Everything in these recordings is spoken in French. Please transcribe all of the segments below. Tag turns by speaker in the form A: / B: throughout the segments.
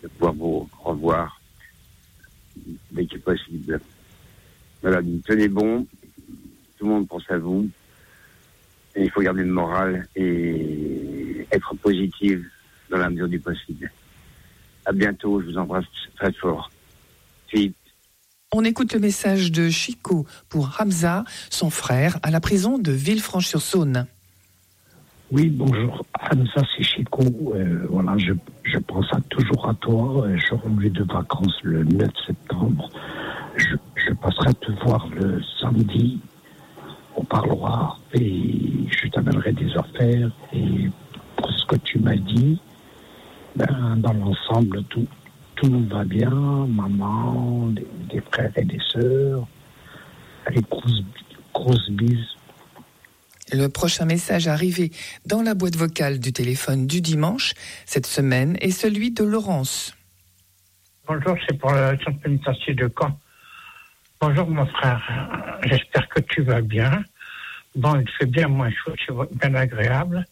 A: de pouvoir vous revoir dès que possible. Voilà, tenez bon, tout le monde pense à vous, et il faut garder le moral et être positif dans la mesure du possible. À bientôt, je vous embrasse très fort. Philippe.
B: On écoute le message de Chico pour Hamza, son frère, à la prison de Villefranche-sur-Saône.
C: Oui, bonjour. Hamza, c'est Chico. Voilà, je pense toujours à toi. Je reviens de vacances le 9 septembre. Je passerai te voir le samedi au parloir et je t'amènerai des affaires. Et pour ce que tu m'as dit, dans l'ensemble, tout va bien. Maman, des frères et des sœurs. Allez, grosse bise.
B: Le prochain message arrivé dans la boîte vocale du téléphone du dimanche cette semaine est celui de Laurence.
D: Bonjour, c'est pour le centre pénitentiaire de Caen. Bonjour mon frère, j'espère que tu vas bien. Bon, il fait bien moins chaud, c'est bien agréable.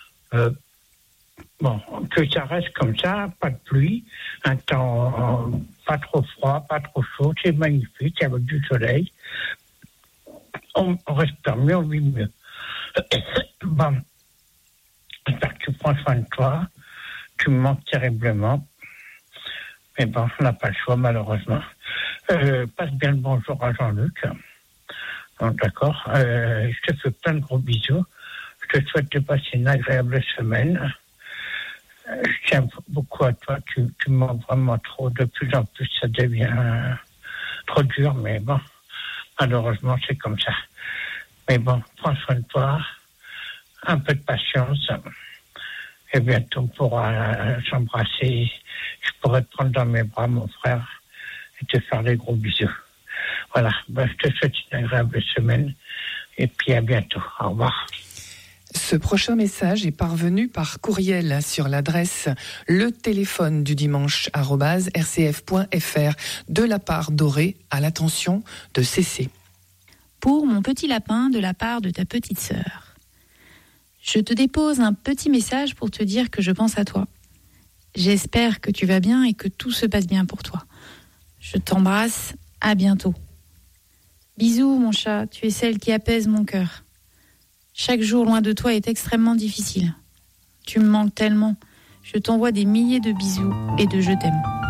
D: Bon, que ça reste comme ça, pas de pluie, un temps pas trop froid, pas trop chaud, c'est magnifique, avec du soleil. On respire mieux, on vit mieux. Bon, j'espère que tu prends soin de toi, tu me manques terriblement. Mais bon, on n'a pas le choix, malheureusement. Passe bien le bonjour à Jean-Luc. Bon, d'accord. Je te fais plein de gros bisous. Je te souhaite de passer une agréable semaine. Je tiens beaucoup à toi. Tu me manques vraiment trop. De plus en plus, ça devient trop dur. Mais bon, malheureusement, c'est comme ça. Mais bon, prends soin de toi. Un peu de patience. Et bientôt, on pourra s'embrasser. Je pourrai te prendre dans mes bras, mon frère, et te faire des gros bisous. Voilà, je te souhaite une agréable semaine, et puis à bientôt. Au revoir.
B: Ce prochain message est parvenu par courriel sur l'adresse letéléphone-du-dimanche@rcf.fr de la part d'Auré à l'attention de CC.
E: Pour mon petit lapin de la part de ta petite sœur. Je te dépose un petit message pour te dire que je pense à toi. J'espère que tu vas bien et que tout se passe bien pour toi. Je t'embrasse, à bientôt. Bisous mon chat, tu es celle qui apaise mon cœur. Chaque jour loin de toi est extrêmement difficile. Tu me manques tellement. Je t'envoie des milliers de bisous et de je t'aime.